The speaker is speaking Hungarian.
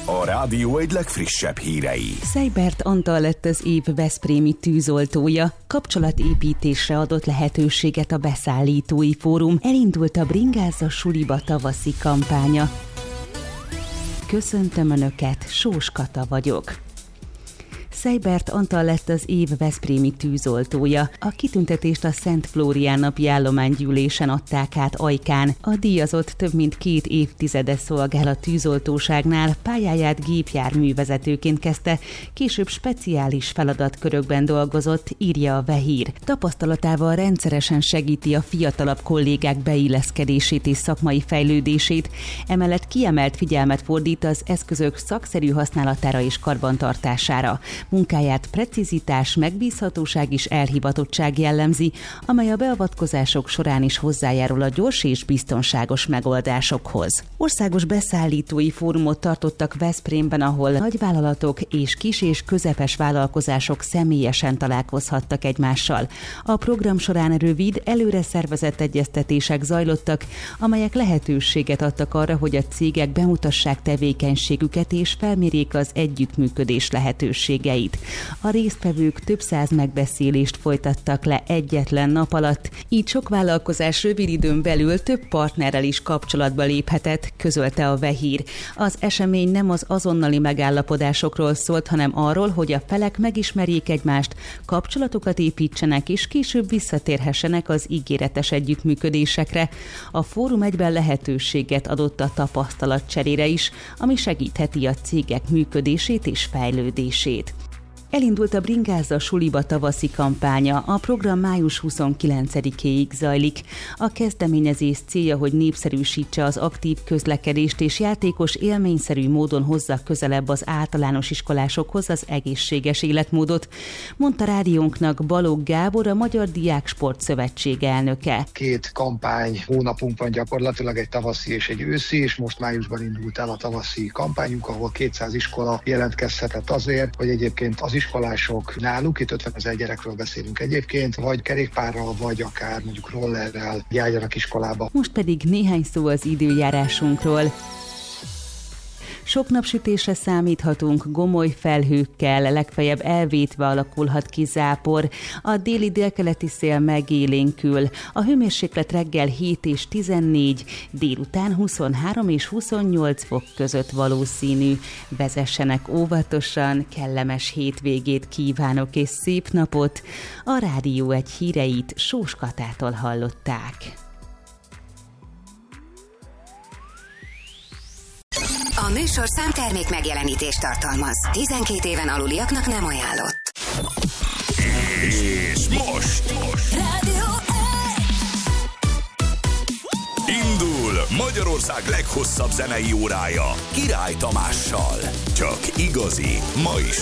A rádió egy legfrissebb hírei. Seibert Antal lett az év veszprémi tűzoltója. Kapcsolatépítésre adott lehetőséget a beszállítói fórum. Elindult a Bringázza suliba tavaszi kampánya. Köszöntöm Önöket, Sós Kata vagyok. Seibert Antal lett az év veszprémi tűzoltója. A kitüntetést a Szent Flórián napi állománygyűlésen adták át Ajkán. A díjazott több mint 2 évtizede szolgál a tűzoltóságnál, pályáját gépjárművezetőként kezdte, később speciális feladatkörökben dolgozott, írja a Vehír. Tapasztalatával rendszeresen segíti a fiatalabb kollégák beilleszkedését és szakmai fejlődését, emellett kiemelt figyelmet fordít az eszközök szakszerű használatára és karbantartására. Munkáját precizitás, megbízhatóság és elhivatottság jellemzi, amely a beavatkozások során is hozzájárul a gyors és biztonságos megoldásokhoz. Országos beszállítói fórumot tartottak Veszprémben, ahol nagyvállalatok és kis és közepes vállalkozások személyesen találkozhattak egymással. A program során rövid, előre szervezett egyeztetések zajlottak, amelyek lehetőséget adtak arra, hogy a cégek bemutassák tevékenységüket és felmérjék az együttműködés lehetőségeit. A résztvevők több 100 megbeszélést folytattak le egyetlen nap alatt, így sok vállalkozás rövid időn belül több partnerrel is kapcsolatba léphetett, közölte a Vehír. Az esemény nem az azonnali megállapodásokról szólt, hanem arról, hogy a felek megismerjék egymást, kapcsolatokat építsenek és később visszatérhessenek az ígéretes együttműködésekre. A fórum egyben lehetőséget adott a tapasztalatcserére is, ami segítheti a cégek működését és fejlődését. Elindult a Bringázza suliba tavaszi kampánya, a program május 29-éig zajlik. A kezdeményezés célja, hogy népszerűsítse az aktív közlekedést és játékos, élményszerű módon hozza közelebb az általános iskolásokhoz az egészséges életmódot, mondta rádiónknak Balogh Gábor, a Magyar Diáksport Szövetség elnöke. 2 kampány hónapunk van gyakorlatilag, egy tavaszi és egy őszi, és most májusban indult el a tavaszi kampányunk, ahol 200 iskola jelentkezhetett azért, hogy egyébként az iskolások náluk, itt 50 000 gyerekről beszélünk egyébként, vagy kerékpárral, vagy akár mondjuk rollerrel járjanak iskolába. Most pedig néhány szó az időjárásunkról. Sok napsütésre számíthatunk, gomoly felhőkkel, legfeljebb elvétve alakulhat ki zápor. A déli délkeleti szél megélénkül. A hőmérséklet reggel 7 és 14, délután 23 és 28 fok között valószínű. Vezessenek óvatosan, kellemes hétvégét kívánok és szép napot. A Rádió egy híreit Sós Katától hallották. A műsorszám termék megjelenítést tartalmaz. 12 éven aluliaknak nem ajánlott. És most Rádió indul Magyarország leghosszabb zenei órája Király Tamással. Csak igazi, ma is